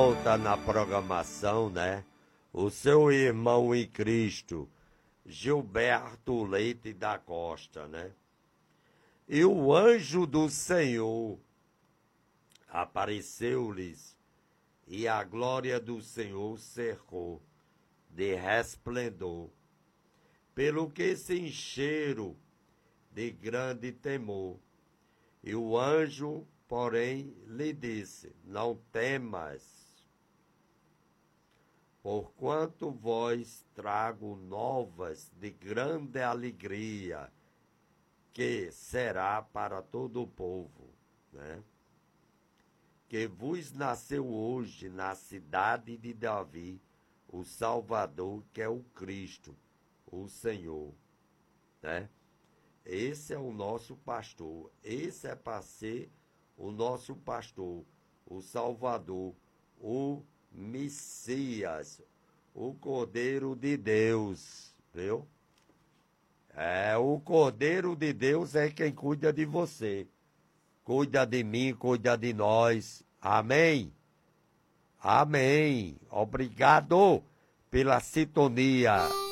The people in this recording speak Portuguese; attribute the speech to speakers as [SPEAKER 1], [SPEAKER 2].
[SPEAKER 1] volta na programação, né? O seu irmão em Cristo, Gilberto Leite da Costa, né? E o anjo do Senhor apareceu-lhes, e a glória do Senhor cercou de resplendor, pelo que se encheram de grande temor. E o anjo, porém, lhe disse: não temas, porquanto vos trago novas de grande alegria, que será para todo o povo, né? Que vos nasceu hoje na cidade de Davi o Salvador, que é o Cristo, o Senhor, né? Esse é o nosso pastor, esse é para ser o nosso pastor, o Salvador, o Messias, o Cordeiro de Deus, viu? O Cordeiro de Deus é quem cuida de você, cuida de mim, cuida de nós, amém? Amém, obrigado pela sintonia.